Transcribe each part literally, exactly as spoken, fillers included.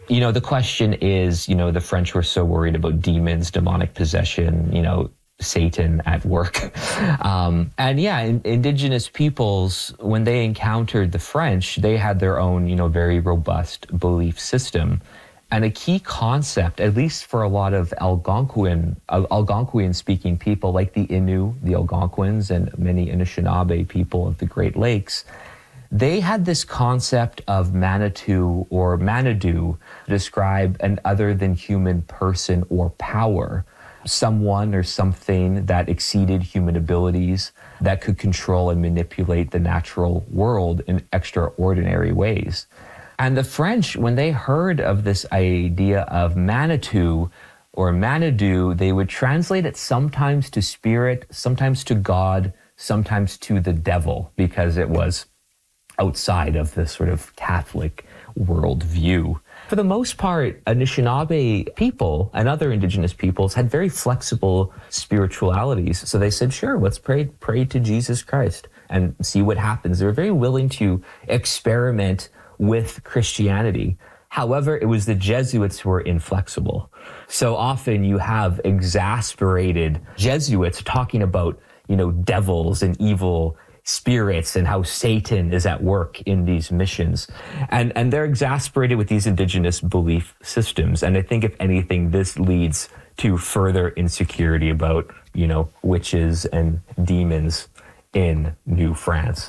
You know, the question is, you know, the French were so worried about demons, demonic possession, you know, Satan at work. Um, and yeah, in, indigenous peoples, when they encountered the French, they had their own, you know, very robust belief system. And a key concept, at least for a lot of Algonquin, uh, Algonquian-speaking people like the Innu, the Algonquins, and many Anishinaabe people of the Great Lakes, they had this concept of Manitou or Manadoo to describe an other than human person or power, someone or something that exceeded human abilities, that could control and manipulate the natural world in extraordinary ways. And the French, when they heard of this idea of Manitou or Manadoo, they would translate it sometimes to spirit, sometimes to God, sometimes to the devil, because it was outside of this sort of Catholic worldview. For the most part, Anishinaabe people and other indigenous peoples had very flexible spiritualities. So they said, sure, let's pray, pray to Jesus Christ and see what happens. They were very willing to experiment with Christianity. However, it was the Jesuits who were inflexible. So often you have exasperated Jesuits talking about, you know, devils and evil spirits and how Satan is at work in these missions. And, and they're exasperated with these indigenous belief systems. And I think, if anything, this leads to further insecurity about, you know, witches and demons in New France.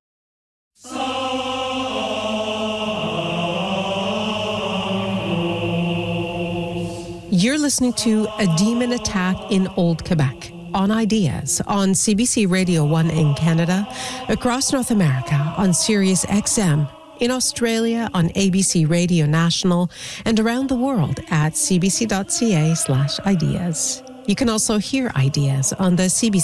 You're listening to A Demon Attack in Old Quebec on Ideas on C B C Radio one in Canada, across North America on Sirius X M, in Australia on A B C Radio National, and around the world at cbc.ca slash ideas. You can also hear Ideas on the C B C